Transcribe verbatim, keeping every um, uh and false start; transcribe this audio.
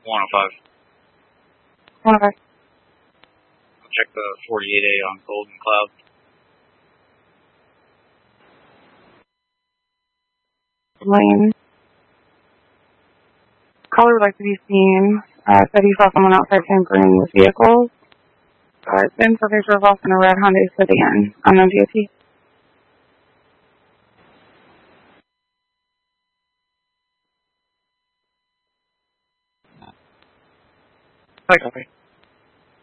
one oh five. one oh five. I'll check the forty-eight A on Golden Cloud. Lane. Caller would like to be seen. Uh, said he saw someone outside tampering with vehicles. Uh, then for picture of off in a red Hyundai sedan on M D O T. I copy.